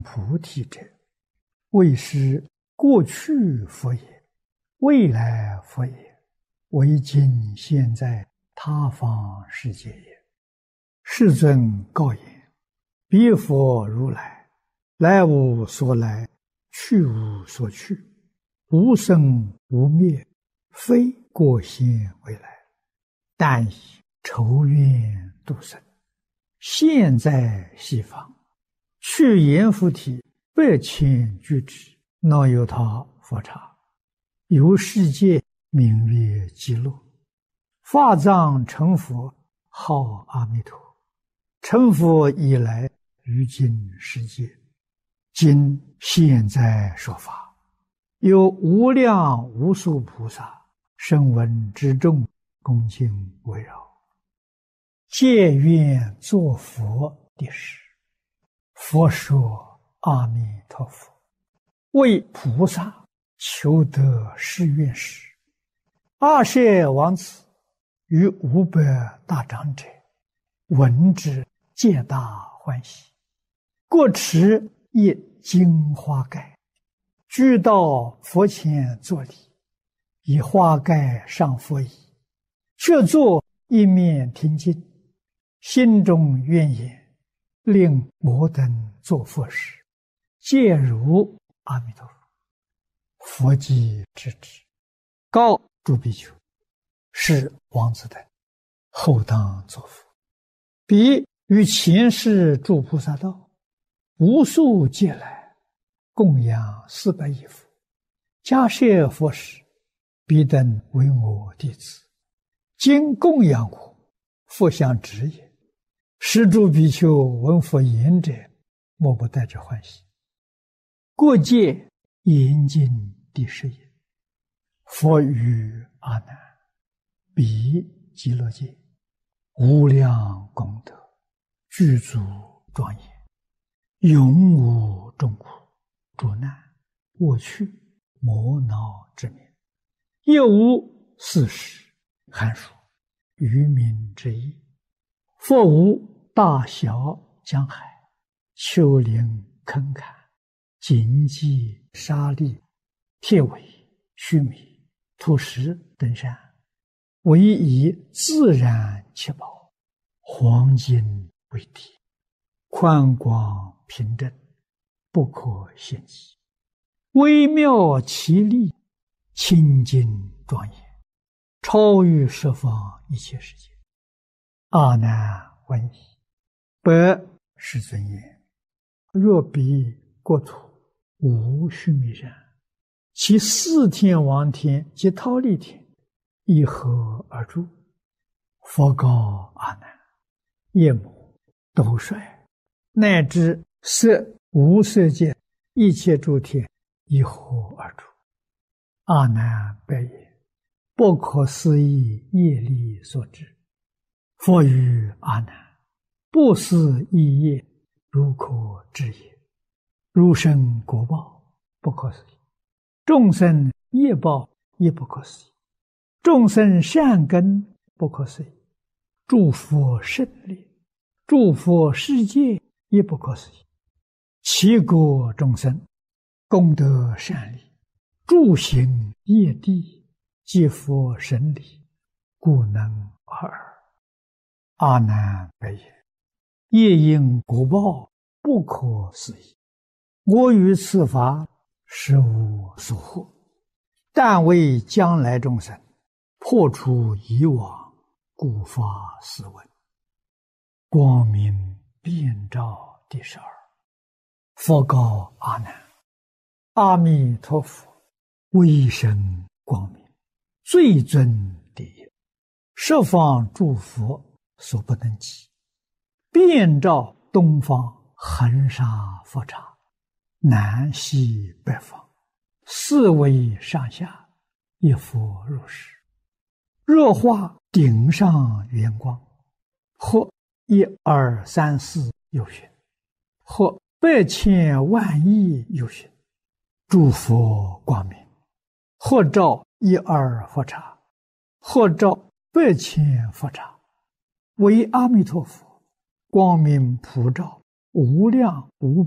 菩提者，谓是过去佛也，未来佛也，为今现在他方世界也。世尊告言：彼佛如来，来无所来，去无所去，无生无灭，非过现未来，但以筹愿度生。现在西方，去阎浮提8,000俱胝，那由他佛刹，由世界名曰极乐，法藏成佛，号阿弥陀。成佛以来，于今世界，今现在说法，有无量无数菩萨声闻之众，恭敬围绕，皆愿作佛的事。佛说：阿弥陀佛，为菩萨求得誓愿时，阿舍王子与500大长者闻之，皆大欢喜，各持一金花盖，俱到佛前作礼，以花盖上佛椅，却坐一面听经，心中愿言：令我等作佛时，皆如阿弥陀佛。佛即知之，告诸比丘：是王子等后当作佛。彼于前世诸菩萨道，无数劫来，供养400亿佛。迦叶佛时，彼等为我弟子，今供养我，复相指也。是诸比丘闻佛言者，莫不带着欢喜。过界严禁第10也。佛语阿难：彼极乐界，无量功德，具足庄严，永无众苦、诸难、恶趣、魔恼之名，亦无四时、寒暑、愚民之意。佛无大小江海、丘陵坑坎、荆棘沙砾、铁苇须弥、土石等山，唯以自然七宝、黄金为体，宽广平正，不可限计，微妙奇丽，清净庄严，超于十方一切世界。阿难闻已，白世尊言：若彼国土无须弥山，其4天王天及忉利天，以何而住？佛告阿难：夜幕、斗率，乃至色无色界一切诸天，以何而住？阿难白言：不可思议业力所致。佛语阿难：不思议业，如可知也。如生果报，不可思议；众生业报，亦不可思议；众生善根，不可思议；诸佛胜利，诸佛世界，亦不可思议。其国众生，功德善利，诸行业地，皆佛神力，故能尔。阿难白言：业因果报，不可思议。我于此法，实无所获，但为将来众生破除以往，故发斯文。光明遍照第12。佛告阿难：阿弥陀佛，威神光明，最尊第一，十方诸佛所不能及，遍照东方恒沙佛刹，南西北方，4维上下，一佛如是。若化顶上圆光，或1、2、3、4有寻，或8,000万亿有寻，诸佛光明，或照1、2佛刹，或照8,000佛刹，为阿弥陀佛，光明普照无量无